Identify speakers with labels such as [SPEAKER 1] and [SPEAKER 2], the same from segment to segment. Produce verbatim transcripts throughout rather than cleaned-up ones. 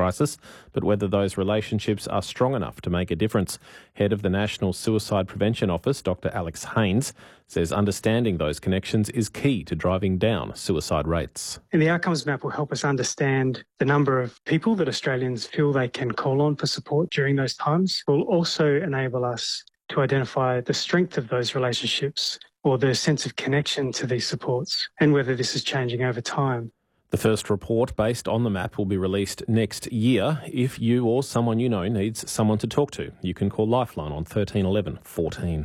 [SPEAKER 1] crisis, but whether those relationships are strong enough to make a difference. Head of the National Suicide Prevention Office, Doctor Alex Haynes, says understanding those connections is key to driving down suicide rates.
[SPEAKER 2] And the outcomes map will help us understand the number of people that Australians feel they can call on for support during those times. It will also enable us to identify the strength of those relationships or the sense of connection to these supports and whether this is changing over time.
[SPEAKER 1] The first report based on the map will be released next year. If you or someone you know needs someone to talk to, you can call Lifeline on thirteen eleven fourteen.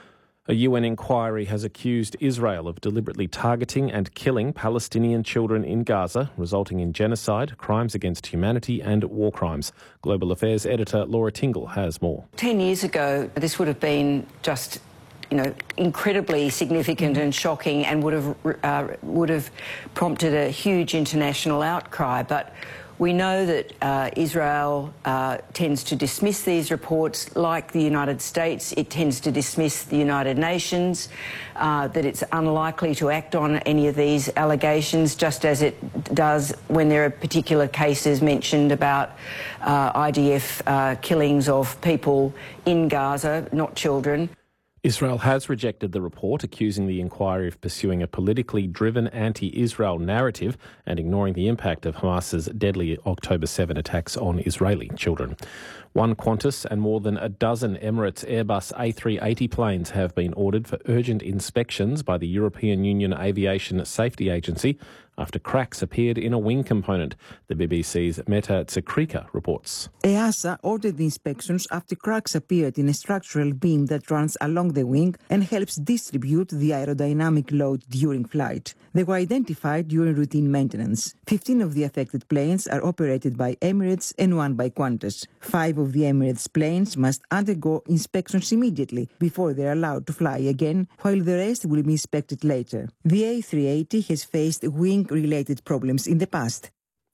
[SPEAKER 1] A U N inquiry has accused Israel of deliberately targeting and killing Palestinian children in Gaza, resulting in genocide, crimes against humanity and war crimes. Global Affairs editor Laura Tingle has more.
[SPEAKER 3] Ten years ago, this would have been just, you know, incredibly significant and shocking, and would have uh, would have prompted a huge international outcry. But we know that uh, Israel uh, tends to dismiss these reports, like the United States. It tends to dismiss the United Nations, uh, that it's unlikely to act on any of these allegations, just as it does when there are particular cases mentioned about uh, I D F uh, killings of people in Gaza, not children.
[SPEAKER 1] Israel has rejected the report, accusing the inquiry of pursuing a politically driven anti-Israel narrative and ignoring the impact of Hamas's deadly October seventh attacks on Israeli children. One Qantas and more than a dozen Emirates Airbus A three eighty planes have been ordered for urgent inspections by the European Union Aviation Safety Agency after cracks appeared in a wing component. The B B C's Meta Tsakrika reports.
[SPEAKER 4] EASA ordered the inspections after cracks appeared in a structural beam that runs along the wing and helps distribute the aerodynamic load during flight. They were identified during routine maintenance. Fifteen of the affected planes are operated by Emirates and one by Qantas. Five of the Emirates planes must undergo inspections immediately before they are allowed to fly again, while the rest will be inspected later. The A three eighty has faced wing-related problems in the past.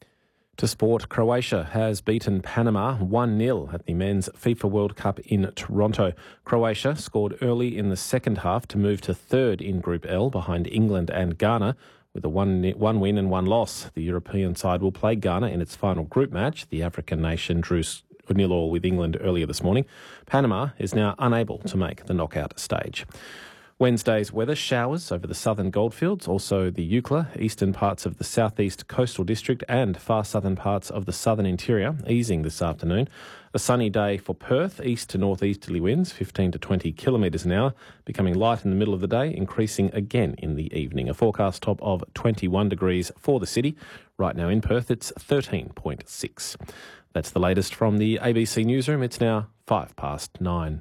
[SPEAKER 1] To sport, Croatia has beaten Panama one nil at the Men's FIFA World Cup in Toronto. Croatia scored early in the second half to move to third in Group L behind England and Ghana. With a one, one win and one loss, the European side will play Ghana in its final group match. The African nation drew nil all with England earlier this morning. Panama is now unable to make the knockout stage. Wednesday's weather: showers over the southern goldfields, also the Eucla, eastern parts of the southeast coastal district and far southern parts of the southern interior, easing this afternoon. A sunny day for Perth, east to northeasterly winds, fifteen to twenty kilometres an hour, becoming light in the middle of the day, increasing again in the evening. A forecast top of twenty-one degrees for the city. Right now in Perth, it's thirteen point six. That's the latest from the A B C Newsroom. It's now five past nine.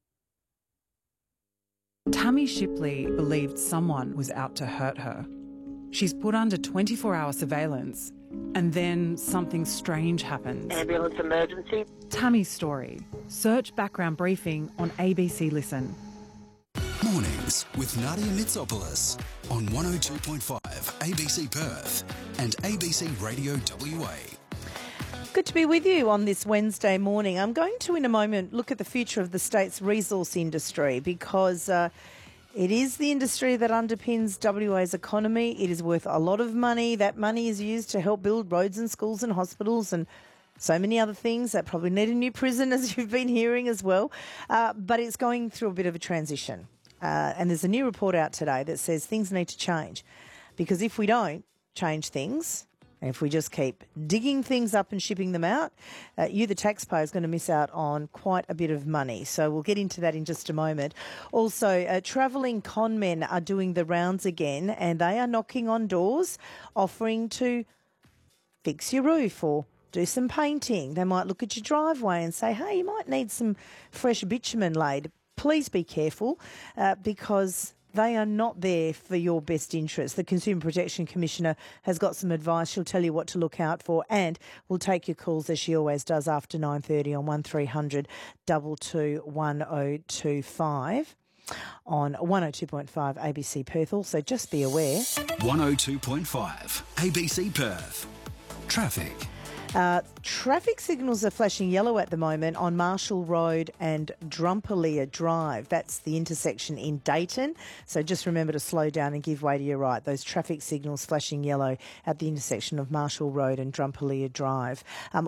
[SPEAKER 5] Tammy Shipley believed someone was out to hurt her. She's put under twenty-four hour surveillance, and then something strange happens.
[SPEAKER 6] Ambulance emergency.
[SPEAKER 5] Tammy's story. Search background briefing on A B C Listen.
[SPEAKER 7] Mornings with Nadia Mitsopoulos on one oh two point five A B C Perth and A B C Radio W A.
[SPEAKER 8] Good to be with you on this Wednesday morning. I'm going to, in a moment, look at the future of the state's resource industry because uh, it is the industry that underpins W A's economy. It is worth a lot of money. That money is used to help build roads and schools and hospitals and so many other things that probably need a new prison, as you've been hearing as well. Uh, but it's going through a bit of a transition. Uh, and there's a new report out today that says things need to change. Because if we don't change things, and if we just keep digging things up and shipping them out, uh, you, the taxpayer, is going to miss out on quite a bit of money. So we'll get into that in just a moment. Also, uh, travelling con men are doing the rounds again, and they are knocking on doors, offering to fix your roof or do some painting. They might look at your driveway and say, hey, you might need some fresh bitumen laid. Please be careful uh, because they are not there for your best interest. The Consumer Protection Commissioner has got some advice. She'll tell you what to look out for, and we'll take your calls as she always does after nine thirty on one three hundred two two one oh two five on one oh two point five A B C Perth. Also, just be aware.
[SPEAKER 7] one oh two point five A B C Perth. Traffic.
[SPEAKER 8] Uh, traffic signals are flashing yellow at the moment on Marshall Road and Drumpalia Drive. That's the intersection in Dayton. So just remember to slow down and give way to your right. Those traffic signals flashing yellow at the intersection of Marshall Road and Drumpalia Drive. Um,